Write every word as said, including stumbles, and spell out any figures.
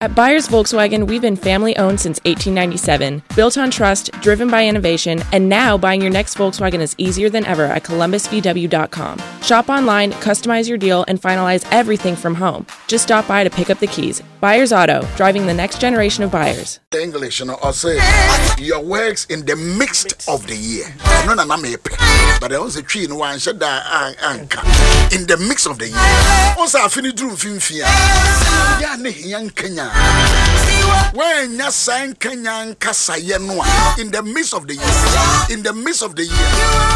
At Byers Volkswagen, we've been family-owned since eighteen ninety-seven, built on trust, driven by innovation, and now buying your next Volkswagen is easier than ever at columbus v w dot com. Shop online, customize your deal, and finalize everything from home. Just stop by to pick up the keys. Byers Auto, driving the next generation of buyers. English, you know, or say your works in the mixed of the year. No, no, no, but there was a tree in one shed in the mix of the year. Also, I finished doing film fear. Young Kenya. When you sang Kenyan Kasayenwa in the midst of the year, in the midst of the year.